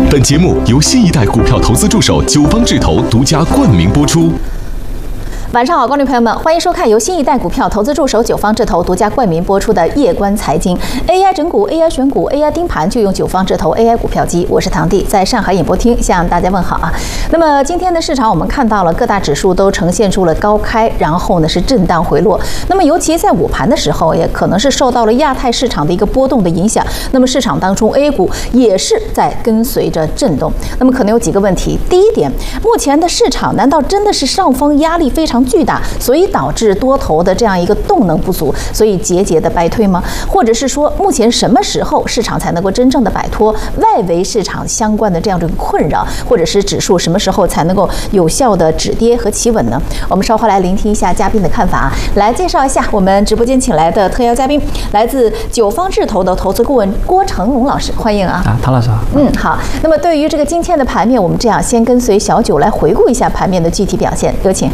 本节目由新一代股票投资助手九方智投独家冠名播出。 晚上好，观众朋友们，欢迎收看由新一代股票投资助手九方智投独家冠名播出的夜观财经 AI 整股、AI 选股、AI 盯盘，就用九方智投 AI 股票机。我是唐弟，在上海演播厅向大家问好啊。那么今天的市场，我们看到了各大指数都呈现出了高开，然后呢是震荡回落。那么尤其在午盘的时候，也可能是受到了亚太市场的一个波动的影响。那么市场当中 A 股也是在跟随着震动。那么可能有几个问题。第一点，目前的市场难道真的是上方压力非常巨大，所以导致多头的这样一个动能不足，所以节节的败退吗？或者是说，目前什么时候市场才能够真正的摆脱外围市场相关的这样的困扰，或者是指数什么时候才能够有效的止跌和企稳呢？我们稍后来聆听一下嘉宾的看法，来介绍一下我们直播间请来的特邀嘉宾，来自九方智投的投资顾问郭成龙老师，欢迎啊！ 唐老师好。 好。那么对于这个今天的盘面，我们这样先跟随小九来回顾一下盘面的具体表现，有请。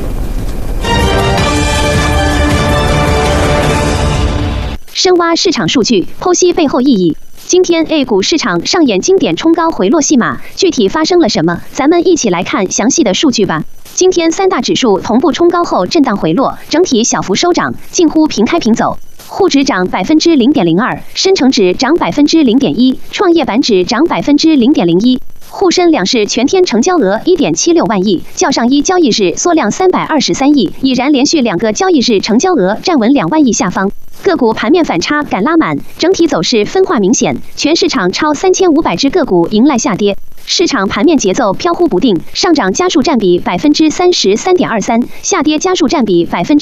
深挖市场数据，剖析背后意义。今天 A 股市场上演经典冲高回落戏码，具体发生了什么？咱们一起来看详细的数据吧。今天三大指数同步冲高后震荡回落，整体小幅收涨，近乎平开平走。沪指涨0.02%，深成指涨0.1%，创业板指涨0.01%。沪深两市全天成交额1.76万亿，较上一交易日缩量323亿，已然连续2个交易日成交额站稳2万亿下方。个股盘面反差敢拉满，整体走势分化明显，全市场超3500只个股迎来下跌。市场盘面节奏飘忽不定，上涨家数占比33.23%，下跌家数占比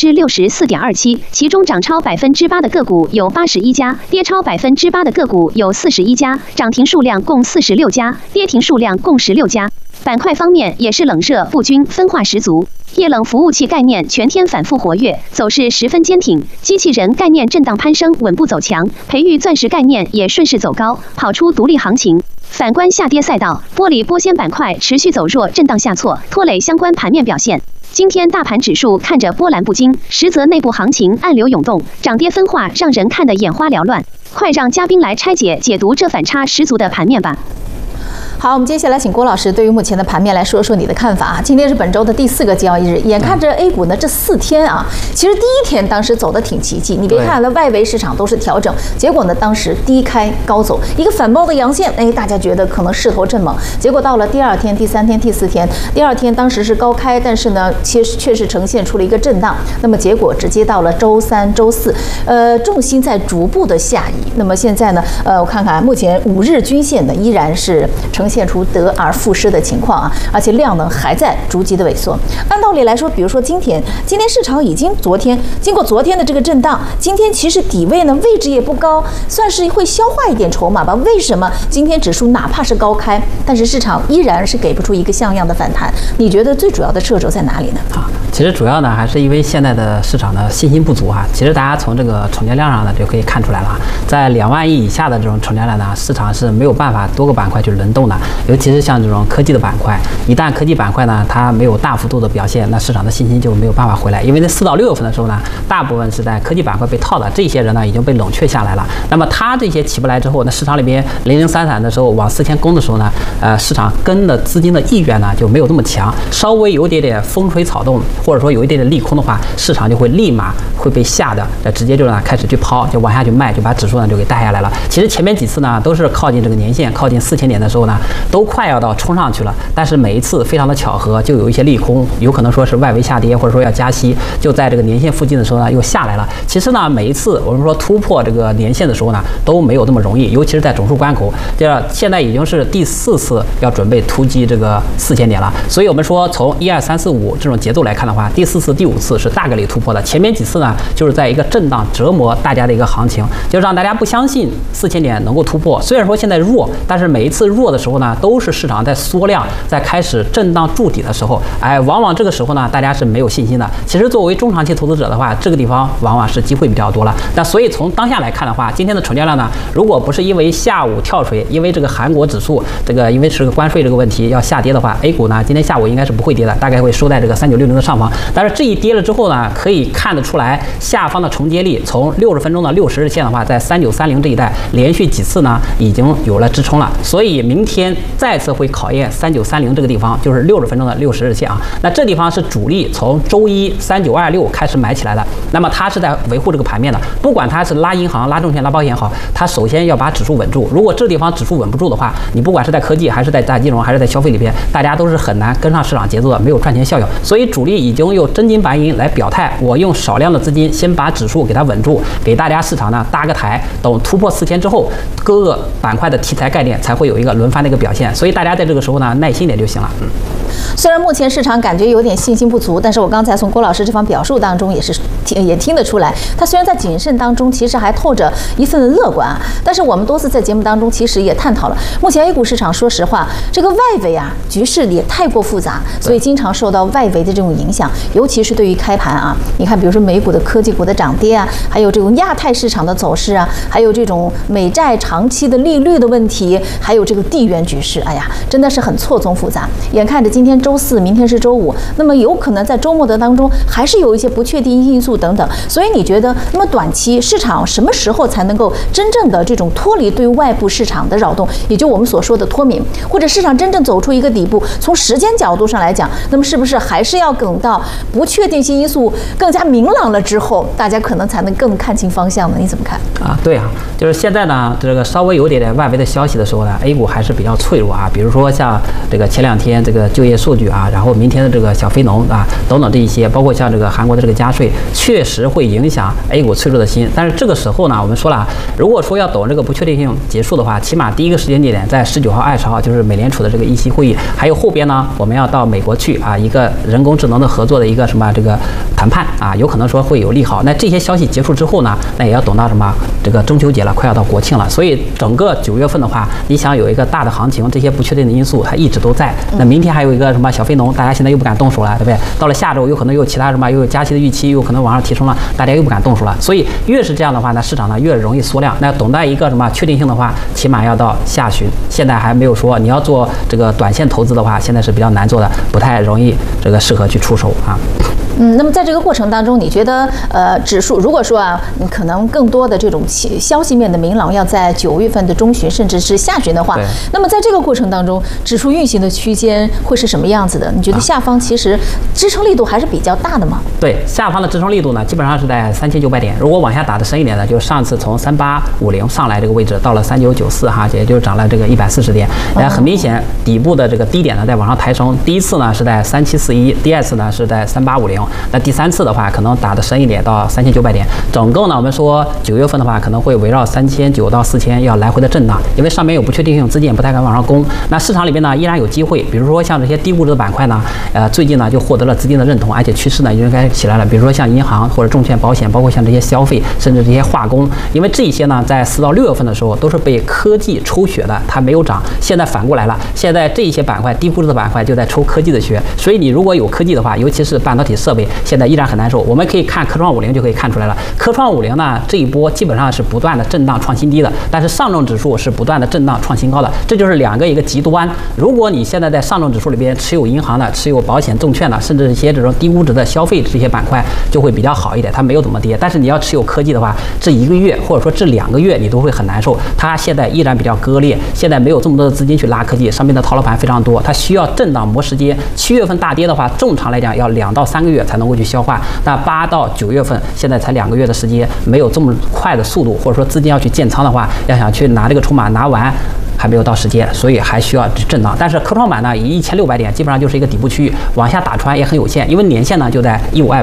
64.27%，其中涨超8%的个股有81家，跌超8%的个股有41家，涨停数量共46家，跌停数量共16家。板块方面也是冷热不均，分化十足。液冷服务器概念全天反复活跃，走势十分坚挺。机器人概念震荡攀升，稳步走强。培育钻石概念也顺势走高，跑出独立行情。反观下跌赛道，玻璃玻纤板块持续走弱，震荡下挫，拖累相关盘面表现。今天大盘指数看着波澜不惊，实则内部行情暗流涌动，涨跌分化让人看得眼花缭乱。快让嘉宾来拆解解读这反差十足的盘面吧。 好，我们接下来请郭老师对于目前的盘面来说说你的看法啊。今天是本周的第4个交易日，眼看着 A 股呢这4天啊，其实第一天当时走得挺奇迹，你别看了外围市场都是调整，结果呢当时低开高走，一个反包的阳线，大家觉得可能势头正猛，结果到了第2天、第3天、第4天，第2天当时是高开，但是呢确实呈现出了一个震荡，那么结果直接到了周3、周4，重心在逐步的下移。那么现在呢，我看看目前5日均线呢依然是呈现出得而复失的情况啊，而且量能还在逐级的萎缩。按道理来说，比如说今天市场已经经过昨天的这个震荡，今天其实底位呢位置也不高，算是会消化一点筹码吧。为什么今天指数哪怕是高开，但是市场依然是给不出一个像样的反弹？你觉得最主要的掣肘在哪里呢？ 其实主要呢还是因为现在的市场的信心不足啊。其实大家从这个成交量上呢就可以看出来了，在2万亿以下的这种成交量呢，市场是没有办法多个板块去轮动的。尤其是像这种科技的板块，一旦科技板块呢它没有大幅度的表现，那市场的信心就没有办法回来。因为在4到6月份的时候呢，大部分是在科技板块被套的，这些人呢已经被冷却下来了。那么他这些起不来之后，那市场里边0033的时候往4000攻的时候呢，市场跟的资金的意愿呢就没有那么强，稍微有一点风吹草动，或者说有一点利空的话，市场就会立马会被吓的，直接就呢开始去抛，就往下去卖，就把指数呢就给带下来了。其实前面几次呢都是靠近这个年线，靠近4000点的时候呢，都快要到冲上去了，但是每一次非常的巧合，就有一些利空，有可能说是外围下跌，或者说要加息，就在这个年线附近的时候呢又下来了。其实呢每一次我们说突破这个年线的时候呢都没有那么容易，尤其是在整数关口，现在已经是第4次要准备突击这个4000点了。所以我们说从1、2、3、4、5这种节奏来看的话，第4次、第5次是大概率突破的。前面几次呢就是在一个震荡折磨大家的一个行情，就让大家不相信4000点能够突破。虽然说现在弱，但是每一次弱的时候呢都是市场在缩量，在开始震荡筑底的时候，往往这个时候呢大家是没有信心的。其实作为中长期投资者的话，这个地方往往是机会比较多了。那所以从当下来看的话，今天的成交量呢，如果不是因为下午跳水，因为这个韩国指数因为是个关税这个问题要下跌的话 ，A 股呢今天下午应该是不会跌的，大概会收在这个3960的上方。但是这一跌了之后呢，可以看得出来下方的承接力，从60分钟的60日线的话，在3930这一带连续几次呢已经有了支撑了。所以明天天再次会考验3930这个地方，就是60分钟的60日线啊。那这地方是主力从周一3926开始买起来的，那么它是在维护这个盘面的。不管它是拉银行、拉证券、拉保险好，它首先要把指数稳住。如果这地方指数稳不住的话，你不管是在科技还是在大金融还是在消费里边，大家都是很难跟上市场节奏的，没有赚钱效应。所以主力已经用真金白银来表态，我用少量的资金先把指数给它稳住，给大家市场呢搭个台，等突破4000之后，各个板块的题材概念才会有一个轮番的一个表现。所以大家在这个时候呢，耐心点就行了。 虽然目前市场感觉有点信心不足，但是我刚才从郭老师这番表述当中也听得出来，他虽然在谨慎当中，其实还透着一份乐观啊。但是我们多次在节目当中其实也探讨了，目前 A 股市场说实话，这个外围啊局势也太过复杂，所以经常受到外围的这种影响，尤其是对于开盘啊，你看比如说美股的科技股的涨跌啊，还有这种亚太市场的走势啊，还有这种美债长期的利率的问题，还有这个地缘局势，哎呀，真的是很错综复杂。眼看着今天周4，明天是周5，那么有可能在周末的当中还是有一些不确定因素等等。所以你觉得，那么短期市场什么时候才能够真正的这种脱离对外部市场的扰动，也就我们所说的脱敏，或者市场真正走出一个底部？从时间角度上来讲，那么是不是还是要等到不确定性因素更加明朗了之后，大家可能才能更看清方向呢？你怎么看？ 对啊，就是现在呢，这个稍微有点外围的消息的时候呢 ，A 股还是比较脆弱啊。比如说像这个前2天这个就业数据啊，然后明天的这个小非农啊等等这一些，包括像这个韩国的这个加税，确实会影响 A 股脆弱的心。但是这个时候呢，我们说了，如果说要等这个不确定性结束的话，起码第一个时间点在19号、20号，就是美联储的这个议息会议，还有后边呢，我们要到美国去啊，一个人工智能的合作的一个什么这个谈判啊，有可能说会有利好。那这些消息结束之后呢，那也要等到什么这个中秋节了，快要到国庆了，所以整个9月份的话，你想有一个大的行情，这些不确定的因素它一直都在。那明天还有一个什么小非农，大家现在又不敢动手了，对不对？到了下周有可能又有其他什么，又有加息的预期，又可能往上提升了，大家又不敢动手了。所以越是这样的话呢，市场呢越容易缩量。那等待一个什么确定性的话，起码要到下旬，现在还没有说你要做这个短线投资的话，现在是比较难做的，不太容易这个适合去出手啊。 那么在这个过程当中，你觉得指数如果说啊，你可能更多的这种消息面的明朗要在9月份的中旬甚至是下旬的话，那么在这个过程当中，指数运行的区间会是什么样子的？你觉得下方其实支撑力度还是比较大的吗？ 对，下方的支撑力度呢，基本上是在3900点。如果往下打的深一点呢，就上次从3850上来这个位置到了3994哈，也就涨了这个140点。很明显，底部的这个低点呢在往上抬升。第一次呢是在3741，第二次呢是在3850。那第3次的话，可能打的深一点到3900点。整个呢，我们说9月份的话，可能会围绕3900到4000要来回的震荡，因为上面有不确定性，资金也不太敢往上攻。那市场里面呢，依然有机会，比如说像这些低估值的板块呢，最近呢就获得了资金的认同，而且趋势呢应该起来了。比如说像银行或者证券、保险，包括像这些消费，甚至这些化工，因为这些呢在4到6月份的时候都是被科技抽血的，它没有涨。现在反过来了，现在这些板块低估值的板块就在抽科技的血，所以你如果有科技的话，尤其是半导体设备，现在依然很难受。我们可以看科创50就可以看出来了，科创50呢这一波基本上是不断的震荡创新低的，但是上证指数是不断的震荡创新高的，这就是一个极端。如果你现在在上证指数里边持有银行的、持有保险、证券的，甚至一些这种低估值的消费这些板块就会比较好一点，它没有怎么跌。但是你要持有科技的话，这1个月或者说这2个月你都会很难受。它现在依然比较割裂，现在没有这么多的资金去拉科技，上面的套牢盘非常多，它需要震荡磨时间。7月份大跌的话，正常来讲要2到3个月才能够去消化。那8到9月份现在才2个月的时间，没有这么快的速度，或者说资金要去建仓的话，要想去拿这个筹码拿完，还没有到时间，所以还需要震荡。但是科创板呢，以1600点基本上就是一个底部区域，往下打穿也很有限，因为年线呢就在15200